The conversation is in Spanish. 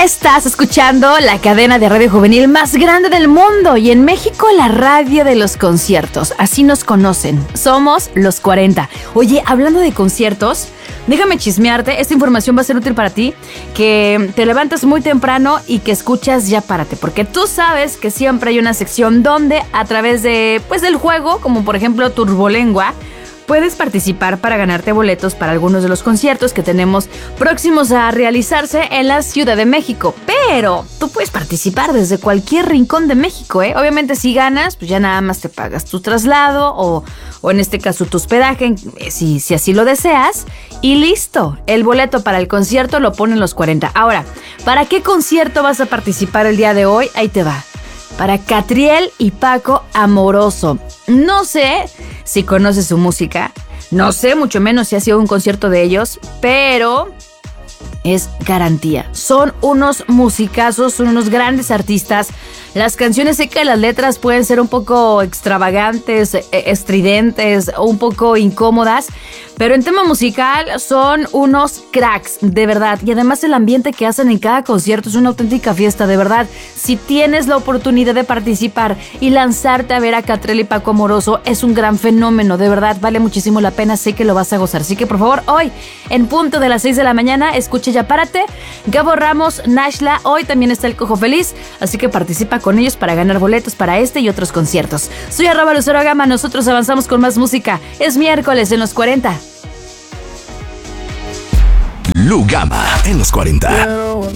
Estás escuchando la cadena de radio juvenil más grande del mundo y en México la radio de los conciertos. Así nos conocen. Somos los 40. Oye, hablando de conciertos, déjame chismearte. Esta información va a ser útil para ti, que te levantas muy temprano y que escuchas Ya Párate, porque tú sabes que siempre hay una sección donde a través de, del juego, como por ejemplo Turbolengua, puedes participar para ganarte boletos para algunos de los conciertos que tenemos próximos a realizarse en la Ciudad de México. Pero tú puedes participar desde cualquier rincón de México, ¿eh? Obviamente si ganas, pues ya nada más te pagas tu traslado o en este caso tu hospedaje, si así lo deseas. Y listo, el boleto para el concierto lo ponen los 40. Ahora, ¿para qué concierto vas a participar el día de hoy? Ahí te va. Para Catriel y Paco Amoroso. No sé si conoces su música, no sé mucho menos si ha sido un concierto de ellos, pero es garantía. Son unos musicazos, son unos grandes artistas. Las canciones, sé que las letras pueden ser un poco extravagantes, estridentes, un poco incómodas, pero en tema musical son unos cracks, de verdad. Y además el ambiente que hacen en cada concierto es una auténtica fiesta, de verdad. Si tienes la oportunidad de participar y lanzarte a ver a Catriel y Paco Amoroso, es un gran fenómeno, de verdad, vale muchísimo la pena, sé que lo vas a gozar. Así que por favor, hoy, en punto de las 6 de la mañana, escucha Ya Párate, Gabo Ramos, Nashla, hoy también está el Cojo Feliz, así que participa con ellos para ganar boletos para este y otros conciertos. Soy @LuceroGama, nosotros avanzamos con más música. Es miércoles en los 40. Lu Gama en los 40.